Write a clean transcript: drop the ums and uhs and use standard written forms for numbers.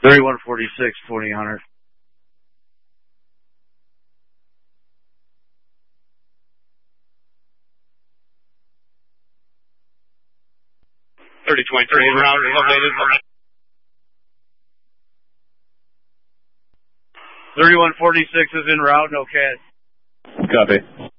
3146, 2800. Route 3146 is en route, no CAD. Copy.